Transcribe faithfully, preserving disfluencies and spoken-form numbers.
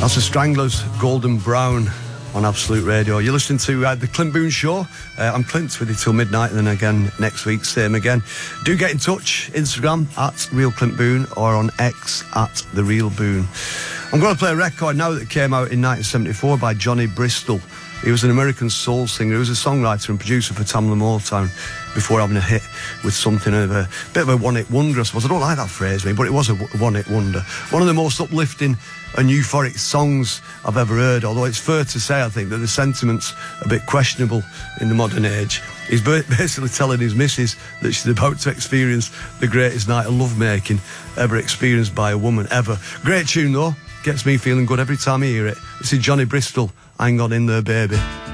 That's the Stranglers, Golden Brown on Absolute Radio. You're listening to uh, The Clint Boone Show. Uh, I'm Clint with you till midnight, and then again next week, same again. Do get in touch, Instagram at Real Clint Boone or on X at The Real Boone. I'm going to play a record now that came out in nineteen seventy-four by Johnny Bristol. He was an American soul singer. He was a songwriter and producer for Tamla Motown before having a hit with something of a bit of a one-hit wonder, I suppose. I don't like that phrase, me, but it was a one-hit wonder. One of the most uplifting and euphoric songs I've ever heard, although it's fair to say, I think, that the sentiment's a bit questionable in the modern age. He's basically telling his missus that she's about to experience the greatest night of lovemaking ever experienced by a woman, ever. Great tune, though. Gets me feeling good every time I hear it. This is Johnny Bristol, Hang On In There, Baby.